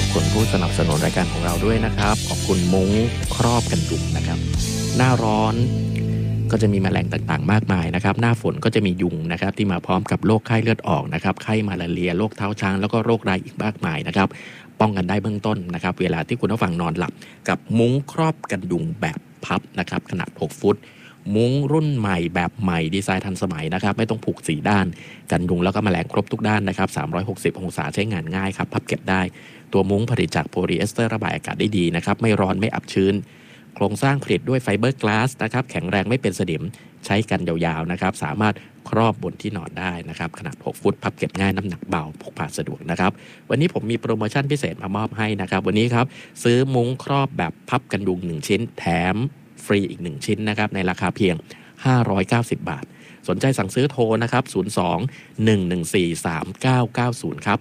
คุณผู้สนับสนุนรายการของเราด้วยนะครับขอบคุณมุ้งครอบกันยุงนะครับหน้าร้อนก็จะมีแมลงต่างๆมากมายนะครับหน้าฝนก็จะมียุงนะครับที่มาพร้อมกับโรคไข้เลือดออกนะครับไข้มาลาเรียโรคเท้าช้างแล้วก็โรครายอีกมากมายนะครับป้องกันได้เบื้องต้นนะครับเวลาที่คุณผู้ฟังนอนหลับกับมุ้งครอบกันยุงแบบพับนะครับขนาด6ฟุตมุ้งรุ่นใหม่แบบใหม่ดีไซน์ทันสมัยนะครับไม่ต้องผูก4ด้านกันยุงแล้วก็แมลงครบทุกด้านนะครับ360องศาใช้งานง่ายครับพับเก็บได้ตัวมุ้งผลิตจากโพลีเอสเตอร์ระบายอากาศได้ดีนะครับไม่ร้อนไม่อับชื้นโครงสร้างผลิตด้วยไฟเบอร์กลาสนะครับแข็งแรงไม่เป็นสนิมใช้กันยาวๆนะครับสามารถครอบบนที่นอนได้นะครับขนาด6ฟุตพับเก็บง่ายน้ำหนักเบาพกพาสะดวกนะครับวันนี้ผมมีโปรโมชั่นพิเศษมามอบให้นะครับวันนี้ครับซื้อมุ้งครอบแบบพับกันยุง1ชิ้นแถมฟรีอีก1ชิ้นนะครับในราคาเพียง590 บาทสนใจสั่งซื้อโทรนะครับ02-114-3990ครับ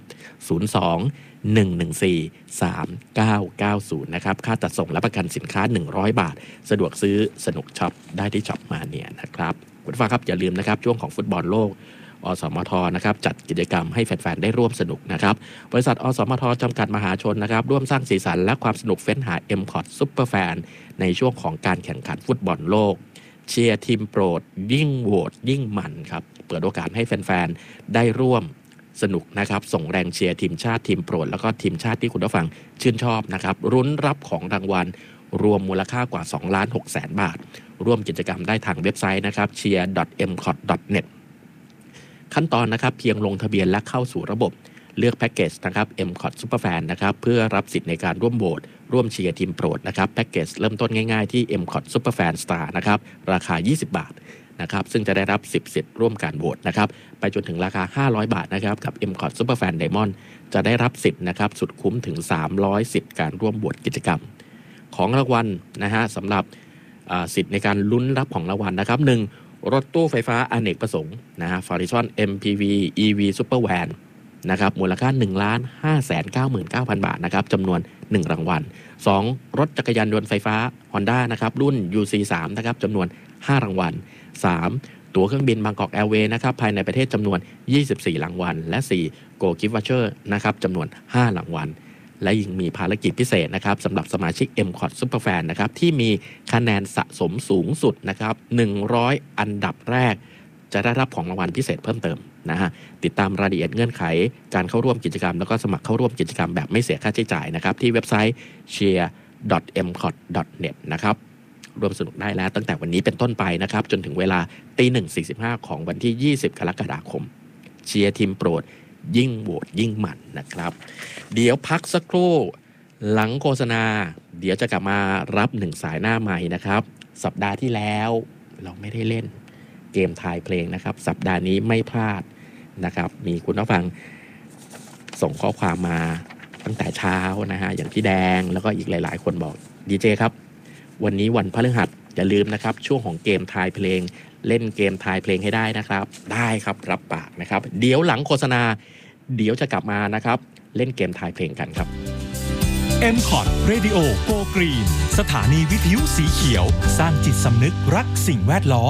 02-114-3990นะครับค่าจัดส่งและประกันสินค้า100 บาทสะดวกซื้อสนุกช็อปได้ที่ช็อปมาเนี่ยนะครับคุณผู้ฟังครับอย่าลืมนะครับช่วงของฟุตบอลโลกอสมทนะครับจัดกิจกรรมให้แฟนๆได้ร่วมสนุกนะครับบริษัทอสมทจำกัดมหาชนนะครับร่วมสร้างสีสันและความสนุกเฟ้นหา M-Cot Super Fan ในช่วงของการแข่งขันฟุตบอลโลกเชียร์ทีมโปรดยิ่งโหวตยิ่งมันครับเปิดโอกาสให้แฟนๆได้ร่วมสนุกนะครับส่งแรงเชียร์ทีมชาติทีมโปรดแล้วก็ทีมชาติที่คุณผู้ฟังชื่นชอบนะครับรุ้นรับของรางวัลรวมมูลค่ากว่า 2,600,000 บาทร่วมกิจกรรมได้ทางเว็บไซต์นะครับ cheer.mcot.net ขั้นตอนนะครับเพียงลงทะเบียนและเข้าสู่ระบบเลือกแพ็กเกจนะครับ M-Cot Superfan นะครับเพื่อรับสิทธิ์ในการร่วมโหวตร่วมเชียร์ทีมโปรดนะครับแพ็กเกจเริ่มต้นง่ายๆที่ M-Cot Superfan Star นะครับราคา20 บาทนะครับซึ่งจะได้รับ10สิทธิ์ร่วมการโหวตนะครับไปจนถึงราคา500 บาทนะครับกับ M-Cot Superfan Diamond จะได้รับสิทธิ์นะครับสุดคุ้มถึง300สิทธิ์การร่วมโหวตกิจกรรมของรางวัลนะฮะสำหรับสิทธิ์ในการลุ้นรับของรางวัลนะครับ1รถตู้ไฟฟ้าอเนกประสงค์นะฮะ Horizon MPV EV Supervan นะครับมูลค่า 1,599,000 บาทนะครับจำนวน1รางวัล2รถจักรยานยนต์ไฟฟ้า Honda นะครับรุ่น UC3 นะครับจำนวน5รางวัล3ตั๋วเครื่องบินบางกอกแอร์เวย์นะครับภายในประเทศจำนวน24รางวัลและ4 Go Gift Voucher นะครับจำนวน5รางวัลและยังมีภารกิจพิเศษนะครับสำหรับสมาชิก M-Cot Superfan นะครับที่มีคะแนนสะสมสูงสุดนะครับ100อันดับแรกจะได้รับของรางวัลพิเศษเพิ่มเติมนะฮะติดตามรายละเอียดเงื่อนไขการเข้าร่วมกิจกรรมแล้วก็สมัครเข้าร่วมกิจกรรมแบบไม่เสียค่าใช้จ่ายนะครับที่เว็บไซต์ cheer.mcot.net นะครับร่วมสนุกได้แล้วตั้งแต่วันนี้เป็นต้นไปนะครับจนถึงเวลา 1:45 ของวันที่20กรกฎาคมเชียร์ทีมโปรดยิ่งโหวตยิ่งมันนะครับเดี๋ยวพักสักครู่หลังโฆษณาเดี๋ยวจะกลับมารับ1สายหน้าใหม่นะครับสัปดาห์ที่แล้วเราไม่ได้เล่นเกมทายเพลงนะครับสัปดาห์นี้ไม่พลาดนะครับมีคุณผู้ฟังส่งข้อความมาตั้งแต่เช้านะฮะอย่างพี่แดงแล้วก็อีกหลายๆคนบอกดีเจครับวันนี้วันพฤหัสอย่าลืมนะครับช่วงของเกมทายเพลงเล่นเกมทายเพลงให้ได้นะครับได้ครับรับปากนะครับเดี๋ยวหลังโฆษณาเดี๋ยวจะกลับมานะครับเล่นเกมทายเพลงกันครับ M-Cot Radio Go Green สถานีวิทยุสีเขียวสร้างจิตสำนึกรักสิ่งแวดล้อม